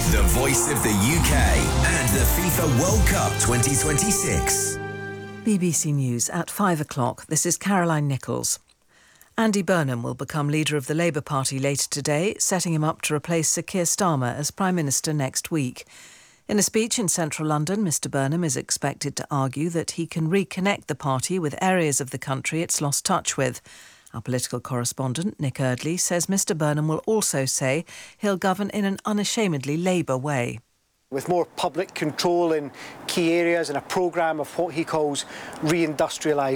The voice of the UK and the FIFA World Cup 2026. BBC News at 5 o'clock. This is Caroline Nichols. Andy Burnham will become leader of the Labour Party later today, setting him up to replace Sir Keir Starmer as Prime Minister next week. In a speech in central London, Mr Burnham is expected to argue that he can reconnect the party with areas of the country it's lost touch with. Our political correspondent, Nick Eardley, says Mr Burnham will also say he'll govern in an unashamedly Labour way. With more public control in key areas and a programme of what he calls reindustrialisation.